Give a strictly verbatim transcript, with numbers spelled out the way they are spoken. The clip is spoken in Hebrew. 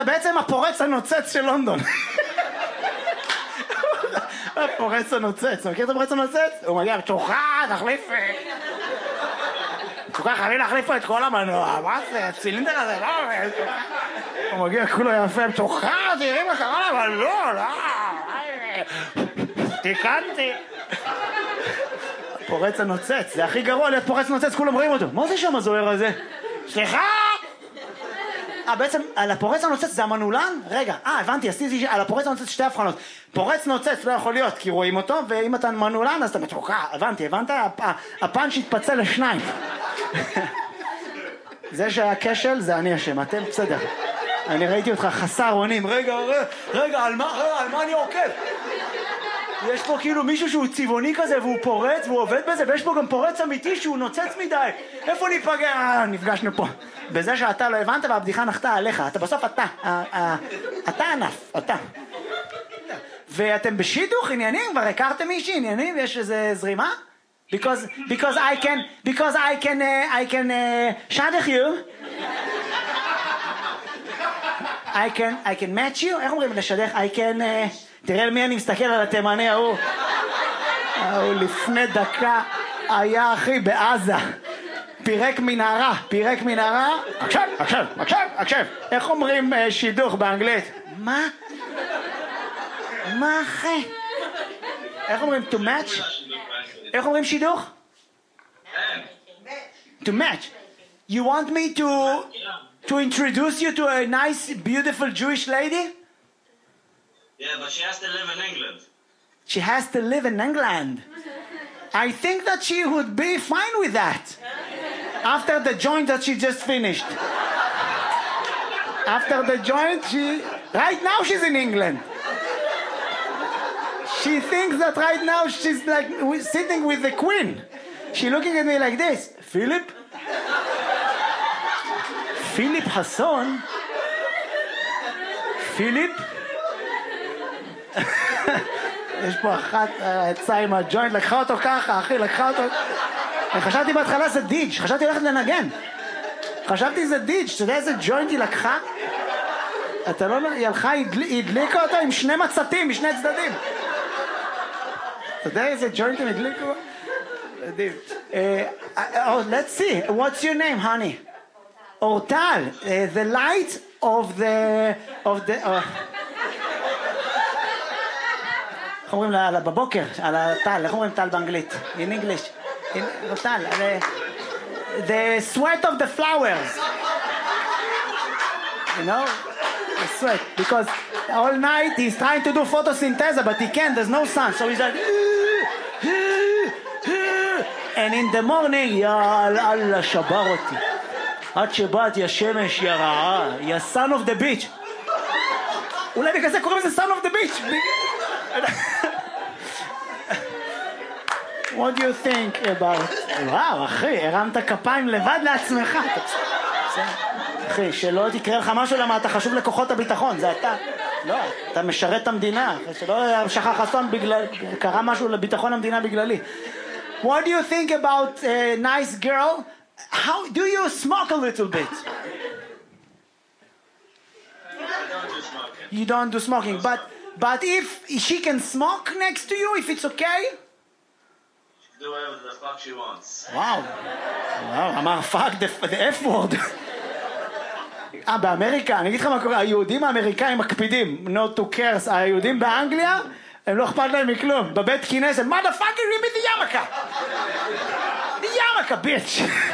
בעצם הפורץ הנוצץ של לונדון. הפורץ הנוצץ, אתה מכיר את הפורץ הנוצץ? הוא מגיע בתוכה, תחליף... תוכה, חייבים להחליף פה את כל המנוע, מה זה? הצילינדר הזה, לא... הוא מגיע כולו יפה, בתוכה, תראי מה קרה לה, אבל לא, לא... תיקנתי. פורץ הנוצץ, זה הכי גרוע להיות פורץ נוצץ, כולם רואים אותו. מה זה שם הזוהר הזה? סליחה! אה, בעצם, על הפורץ הנוצץ זה המנעולן? רגע, אה, הבנתי, עשיתי על הפורץ הנוצץ שתי הבחנות. פורץ נוצץ לא יכול להיות, כי רואים אותו, ואם אתה מנעולן, אז אתה מתוקע. הבנתי, הבנת? הפאנץ' התפצל לשניים. זה שהיה כשל, זה אני אשם, אתם בסדר. אני ראיתי אותך חסר אונים. רגע, רגע, רגע, על מה, רגע, על מה אני עוקב? יש פה כאילו מישהו שהוא צבעוני כזה והוא פורץ והוא עובד בזה, ויש פה גם פורץ אמיתי שהוא נוצץ מדי. איפה ניפגע? אה, נפגשנו פה. בזה שאתה לא הבנת והבדיחה נחתה עליך. אתה בסוף אתה. אתה ענף, אתה. ואתם בשידוך עניינים? כבר הכרתם מישהי עניינים? יש איזה זרימה? Because, because I can, because I can, uh, I can uh, שדך you. I can, I can match you. איך אומרים לשדך? I can... Uh, תראה למי אני מסתכל על התימני ההוא. הוא לפני דקה היה אחי בעזה. פירק מנהרה, פירק מנהרה. עכשיו, עכשיו, עכשיו, עכשיו. איך אומרים uh, שידוך באנגלית? מה? מה אחי? איך אומרים to match? איך אומרים שידוך? To match. You want me to to introduce you to a nice, beautiful Jewish lady? Yeah, but she has to live in England. She has to live in England. I think that she would be fine with that. After the joint that she just finished. After the joint, she... Right now she's in England. She thinks that right now she's like sitting with the queen. She's looking at me like this. Philip? Philip Hasson? Philip? יש פה אחת יצאה עם הג'וינט, לקחה אותו ככה, אחי, לקחה אותו... חשבתי בהתחלה זה דיג', חשבתי ללכת לנגן. חשבתי זה דיג', אתה יודע איזה ג'וינט היא לקחה? אתה לא... היא הלכה, היא הדליקה אותו עם שני מצתים, משני צדדים. אתה יודע איזה ג'וינט הם הדליקו? מדהים. Oh, let's see, what's your name, honey? אורטל, the light of the... of the... איך אומרים לה בבוקר, על הטל, איך אומרים טל באנגלית? In English. טל, the sweat of the flowers. You know? The sweat. Because all night he's trying to do photosynthesis, but he can't, there's no sun. So he's like... And in the morning, יא אללה, שבר אותי. עד שבאתי השמש, יא רעה, יא son of the beach. אולי בגלל זה קוראים לזה son of the beach. What do you think about... וואו, אחי, הרמת כפיים לבד לעצמך. אחי, שלא תקרא לך משהו למה אתה חשוב לכוחות הביטחון, זה אתה. לא, אתה משרת את המדינה. שלא שכח אסון בגלל... קרה משהו לביטחון המדינה בגללי. What do you think about a nice girl? How do you smoke a little bit? I don't do smoking. You don't do smoking, but but if she can smoke next to you, if it's okay? Do whatever the fuck she wants. וואו, וואו, אמר fuck the, the F word. אה, באמריקה, אני אגיד לך מה קורה, היהודים האמריקאים מקפידים, not to curse, היהודים באנגליה, הם לא אכפת להם מכלום, בבית כנסת, motherfucker, give me the yarmulke. The yarmulke, bitch.